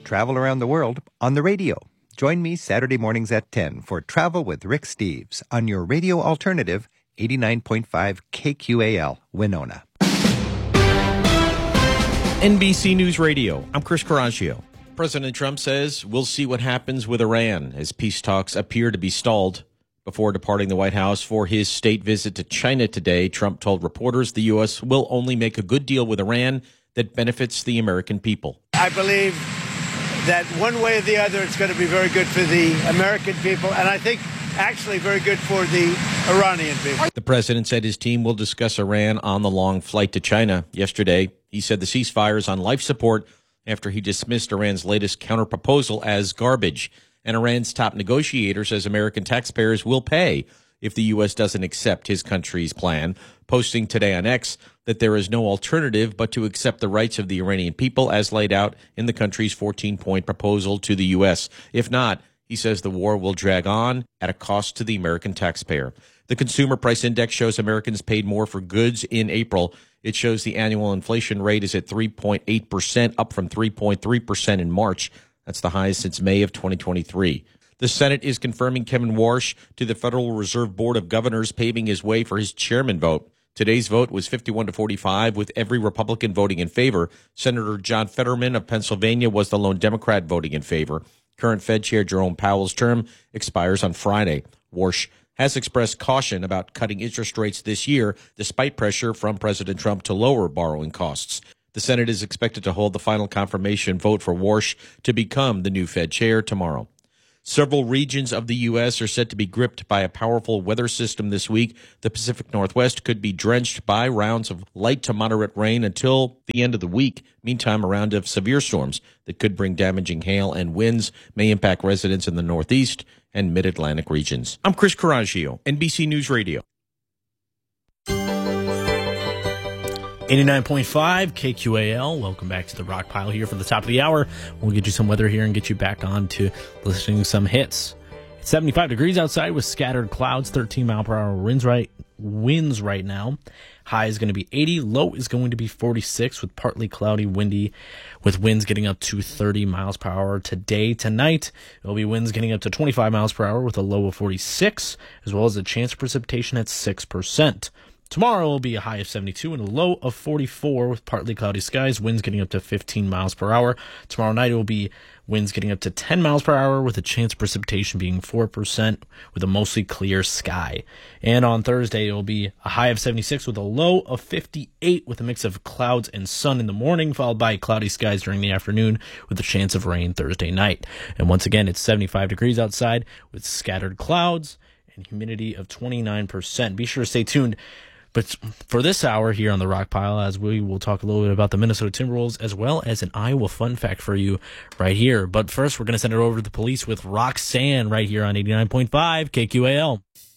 travel around the world on the radio. Join me Saturday mornings at 10 for Travel with Rick Steves on your radio alternative, 89.5 KQAL, Winona. NBC News Radio, I'm Chris Coraggio. President Trump says we'll see what happens with Iran as peace talks appear to be stalled. Before departing the White House for his state visit to China today, Trump told reporters the U.S. will only make a good deal with Iran that benefits the American people. I believe that one way or the other, it's going to be very good for the American people, and I think actually very good for the Iranian people. The president said his team will discuss Iran on the long flight to China. Yesterday, he said the ceasefire is on life support after he dismissed Iran's latest counterproposal as garbage. And Iran's top negotiator says American taxpayers will pay if the U.S. doesn't accept his country's plan, posting today on X that there is no alternative but to accept the rights of the Iranian people as laid out in the country's 14-point proposal to the U.S. If not, he says the war will drag on at a cost to the American taxpayer. The Consumer Price Index shows Americans paid more for goods in April. It shows the annual inflation rate is at 3.8%, up from 3.3% in March. That's the highest since May of 2023. The Senate is confirming Kevin Warsh to the Federal Reserve Board of Governors, paving his way for his chairman vote. Today's vote was 51-45, with every Republican voting in favor. Senator John Fetterman of Pennsylvania was the lone Democrat voting in favor. Current Fed Chair Jerome Powell's term expires on Friday. Warsh has expressed caution about cutting interest rates this year, despite pressure from President Trump to lower borrowing costs. The Senate is expected to hold the final confirmation vote for Warsh to become the new Fed chair tomorrow. Several regions of the U.S. are set to be gripped by a powerful weather system this week. The Pacific Northwest could be drenched by rounds of light to moderate rain until the end of the week. Meantime, a round of severe storms that could bring damaging hail and winds may impact residents in the Northeast and Mid-Atlantic regions. I'm Chris Coraggio, NBC News Radio. 89.5 KQAL. Welcome back to the Rock Pile here for the top of the hour. We'll get you some weather here and get you back on to listening to some hits. It's 75 degrees outside with scattered clouds, 13 mile per hour winds right now. High is going to be 80. Low is going to be 46 with partly cloudy, windy, with winds getting up to 30 miles per hour today. Tonight, it'll be winds getting up to 25 miles per hour with a low of 46, as well as a chance of precipitation at 6%. Tomorrow will be a high of 72 and a low of 44 with partly cloudy skies, winds getting up to 15 miles per hour. Tomorrow night it will be winds getting up to 10 miles per hour with a chance of precipitation being 4% with a mostly clear sky. And on Thursday it will be a high of 76 with a low of 58 with a mix of clouds and sun in the morning, followed by cloudy skies during the afternoon with a chance of rain Thursday night. And once again, it's 75 degrees outside with scattered clouds and humidity of 29%. Be sure to stay tuned. But for this hour here on the Rock Pile, as we will talk a little bit about the Minnesota Timberwolves as well as an Iowa fun fact for you right here. But first, we're going to send it over to the police with Roxanne right here on 89.5 KQAL.